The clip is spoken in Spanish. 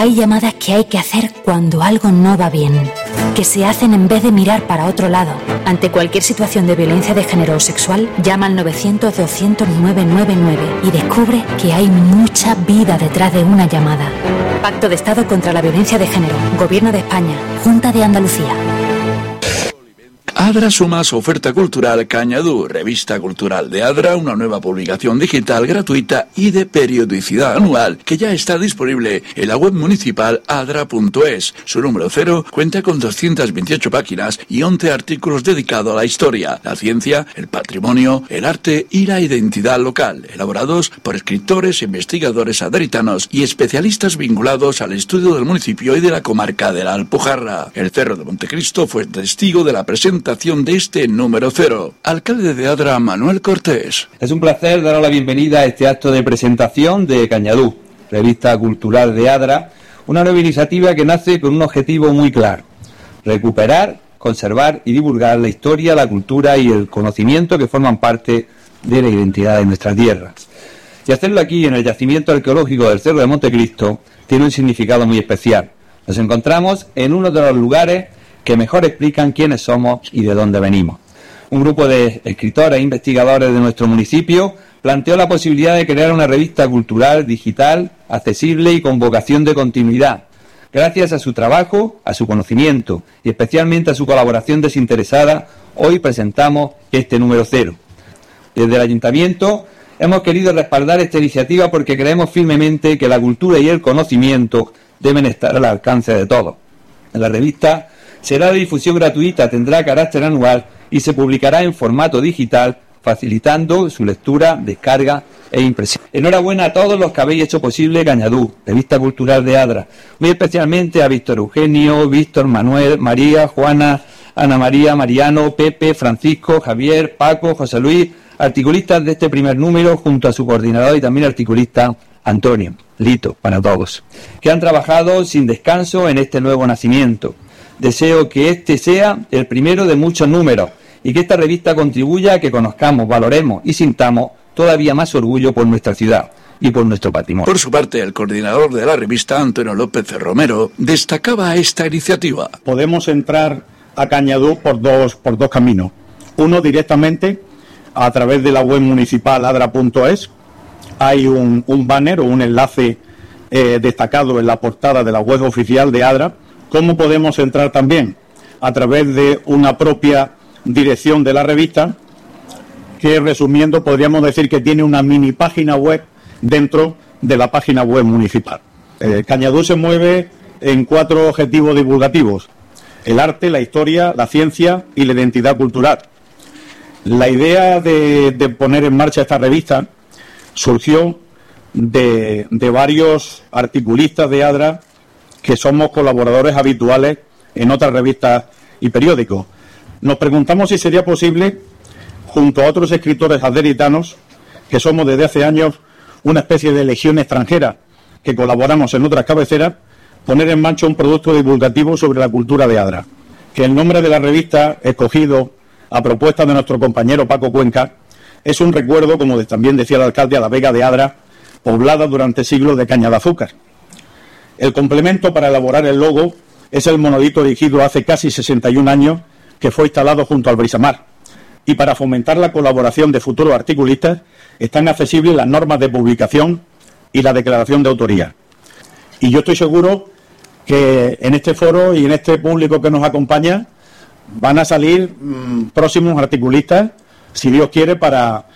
Hay llamadas que hay que hacer cuando algo no va bien, que se hacen en vez de mirar para otro lado. Ante cualquier situación de violencia de género o sexual, llama al 900-200-999 y descubre que hay mucha vida detrás de una llamada. Pacto de Estado contra la Violencia de Género, Gobierno de España, Junta de Andalucía. Adra suma su oferta cultural Cañadú, revista cultural de Adra, una nueva publicación digital gratuita y de periodicidad anual que ya está disponible en la web municipal adra.es. Su número 0 cuenta con 228 páginas y 11 artículos dedicados a la historia, la ciencia, el patrimonio, el arte y la identidad local, elaborados por escritores, investigadores adritanos y especialistas vinculados al estudio del municipio y de la comarca de la Alpujarra. El Cerro de Montecristo fue testigo de la presentación de este número 0. Alcalde de Adra, Manuel Cortés. Es un placer daros la bienvenida a este acto de presentación de Cañadú, revista cultural de Adra, una nueva iniciativa que nace con un objetivo muy claro: recuperar, conservar y divulgar la historia, la cultura y el conocimiento que forman parte de la identidad de nuestra tierra. Y hacerlo aquí, en el yacimiento arqueológico del Cerro de Montecristo, tiene un significado muy especial. Nos encontramos en uno de los lugares que mejor explican quiénes somos y de dónde venimos. Un grupo de escritores e investigadores de nuestro municipio planteó la posibilidad de crear una revista cultural, digital, accesible y con vocación de continuidad. Gracias a su trabajo, a su conocimiento y especialmente a su colaboración desinteresada, hoy presentamos este número 0. Desde el Ayuntamiento hemos querido respaldar esta iniciativa porque creemos firmemente que la cultura y el conocimiento deben estar al alcance de todos. En la revista será de difusión gratuita, tendrá carácter anual y se publicará en formato digital, facilitando su lectura, descarga e impresión. Enhorabuena a todos los que habéis hecho posible Cañadú, revista cultural de Adra, muy especialmente a Víctor Eugenio, Víctor, Manuel, María, Juana, Ana María, Mariano, Pepe, Francisco, Javier, Paco, José Luis, articulistas de este primer número, junto a su coordinador y también articulista Antonio, Lito, para todos, que han trabajado sin descanso en este nuevo nacimiento. Deseo que este sea el primero de muchos números y que esta revista contribuya a que conozcamos, valoremos y sintamos todavía más orgullo por nuestra ciudad y por nuestro patrimonio. Por su parte, el coordinador de la revista, Antonio López Romero, destacaba esta iniciativa. Podemos entrar a Cañadú por dos caminos. Uno, directamente a través de la web municipal adra.es. Hay un banner o un enlace destacado en la portada de la web oficial de Adra. ¿Cómo podemos entrar también? A través de una propia dirección de la revista, que, resumiendo, podríamos decir que tiene una mini página web dentro de la página web municipal. Cañadú se mueve en 4 objetivos divulgativos: el arte, la historia, la ciencia y la identidad cultural. La idea de poner en marcha esta revista surgió de varios articulistas de Adra que somos colaboradores habituales en otras revistas y periódicos. Nos preguntamos si sería posible, junto a otros escritores adheritanos, que somos desde hace años una especie de legión extranjera, que colaboramos en otras cabeceras, poner en marcha un producto divulgativo sobre la cultura de Adra. Que el nombre de la revista, escogido a propuesta de nuestro compañero Paco Cuenca, es un recuerdo, como también decía el alcalde, a la Vega de Adra, poblada durante siglos de caña de azúcar. El complemento para elaborar el logo es el monolito erigido hace casi 61 años, que fue instalado junto al Brisamar. Y para fomentar la colaboración de futuros articulistas, están accesibles las normas de publicación y la declaración de autoría. Y yo estoy seguro que en este foro y en este público que nos acompaña van a salir próximos articulistas, si Dios quiere, para